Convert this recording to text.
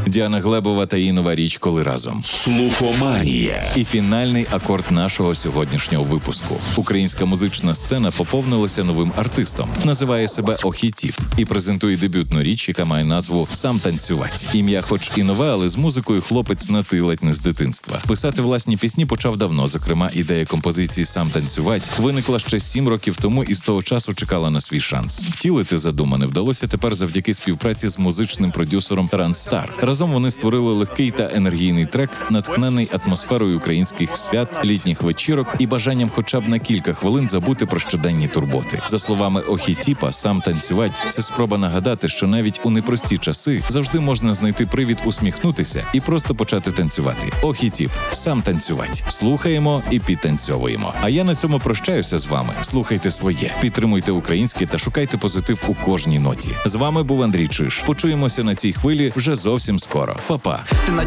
Діана Глебова та її нова річ «Коли разом». Слухоманія. І фінальний акорд нашого сьогоднішнього випуску. Українська музична сцена поповнилася новим артистом. Називає себе Охітіп і презентує дебютну річ, яка має назву «Сам танцювать». Ім'я хоч і нове, але з музикою хлопець на ти ледь не з дитинства. Писати власні пісні почав давно. Зокрема, ідея композиції «Сам танцювать» виникла ще 7 років тому і з того часу чекала на свій шанс. Втілити задумане вдалося тепер завдяки співпраці з музичним продюсером Run Star. Разом вони створили легкий та енергійний трек, натхнений атмосферою українських свят, літніх вечірок і бажанням хоча б на кілька хвилин забути про щоденні турботи. За словами Охітіпа, «Сам танцювать» – це спроба нагадати, що навіть у непрості часи завжди можна знайти привід усміхнутися і просто почати танцювати. Охітіп, «Сам танцювать». Слухаємо і підтанцьовуємо. А я на цьому прощаюся з вами. Слухайте своє, підтримуйте українське та шукайте позитив у кожній ноті. З вами був Андрій Чиш. Почуємося на цій хвилі вже зовсім скоро. Па-па.